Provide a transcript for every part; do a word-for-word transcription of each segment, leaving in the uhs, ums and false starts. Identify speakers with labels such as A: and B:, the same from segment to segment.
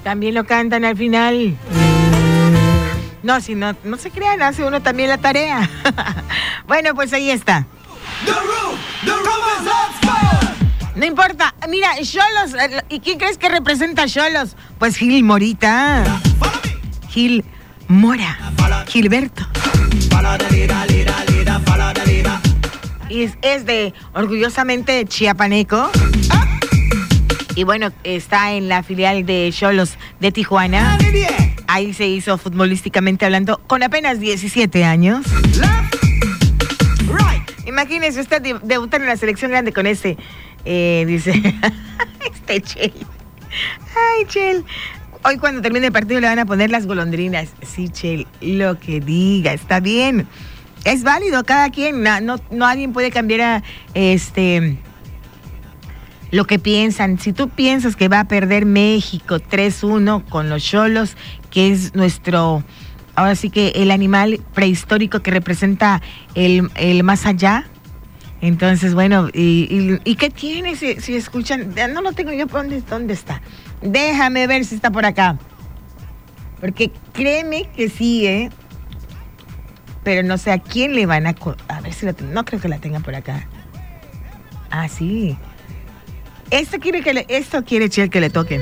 A: También lo cantan al final. No, si no, no se crean, hace uno también la tarea. Bueno, pues ahí está. The room, the room, no importa, mira, Xolos, ¿y quién crees que representa a Xolos? Pues Gil Morita. Gil Mora. Gilberto. Y es, es de orgullosamente chiapaneco. Y bueno, está en la filial de Xolos de Tijuana. Ahí se hizo futbolísticamente hablando con apenas diecisiete años. Imagínese usted debutar en la selección grande con este, eh, dice, este Chel. Ay, Chel. Hoy cuando termine el partido le van a poner las golondrinas. Sí, Chel, lo que diga, está bien. Es válido, cada quien, no, no, nadie puede cambiar a, este, lo que piensan. Si tú piensas que va a perder México tres uno con los Xolos, que es nuestro, ahora sí que el animal prehistórico que representa el, el más allá, entonces bueno, ¿y, y, y qué tiene si, si escuchan? No lo tengo yo, ¿dónde, ¿dónde está? Déjame ver si está por acá, porque créeme que sí, ¿eh? Pero no sé a quién le van a... A ver si lo tengo. No creo que la tengan por acá. Ah, sí. Esto quiere que le... Esto quiere Chel que le toquen.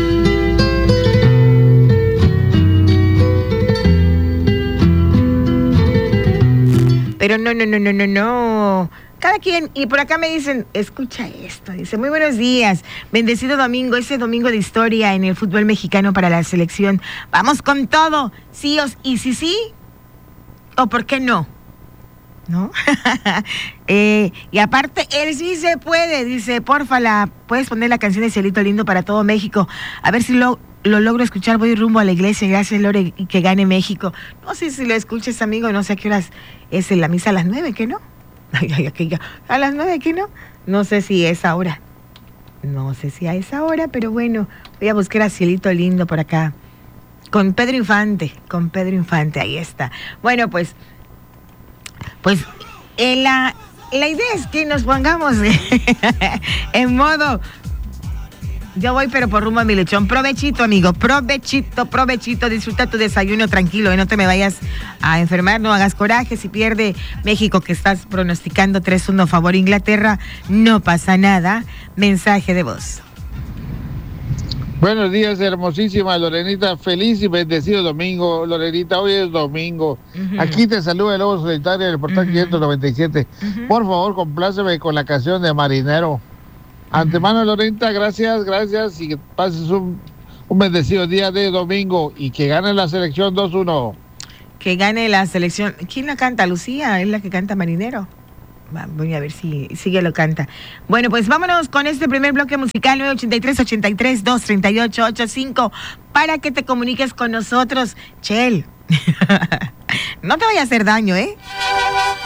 A: Pero no, no, no, no, no, no. Cada quien, y por acá me dicen, escucha esto, dice, muy buenos días, bendecido domingo, ese domingo de historia en el fútbol mexicano para la selección. Vamos con todo, sí o y sí, sí. ¿O por qué no? ¿No? eh, y aparte, él sí se puede, dice, porfa, la, puedes poner la canción de Cielito Lindo para todo México. A ver si lo, lo logro escuchar, voy rumbo a la iglesia, gracias Lore, y que gane México. No sé si lo escuches, amigo, no sé a qué horas es en la misa, a las nueve, ¿qué no? Ay, ay, ay, ya. A las nueve, ¿qué no? No sé si es ahora. No sé si a esa hora, pero bueno, voy a buscar a Cielito Lindo por acá. Con Pedro Infante, con Pedro Infante, ahí está. Bueno, pues, pues eh, la, la idea es que nos pongamos en modo, yo voy pero por rumbo a mi lechón. Provechito, amigo, provechito, provechito, disfruta tu desayuno tranquilo, ¿eh? No te me vayas a enfermar, no hagas coraje. Si pierde México, que estás pronosticando tres uno favor Inglaterra, no pasa nada. Mensaje de voz.
B: Buenos días, hermosísima Lorenita, feliz y bendecido domingo. Lorenita, hoy es domingo. Uh-huh. Aquí te saluda el Lobo Solitario del portal uh-huh. quinientos noventa y siete. Uh-huh. Por favor, compláceme con la canción de Marinero. Uh-huh. Antemano, Lorenita, gracias, gracias, y que pases un, un bendecido día de domingo y que gane la selección dos uno.
A: Que gane la selección. ¿Quién la canta? Lucía, es la que canta Marinero. Voy a ver si sigue lo canta. Bueno, pues vámonos con este primer bloque musical, nueve ochenta y tres, ochenta y tres, dos treinta y ocho, ochenta y cinco, para que te comuniques con nosotros. Chel, no te vaya a hacer daño, ¿eh?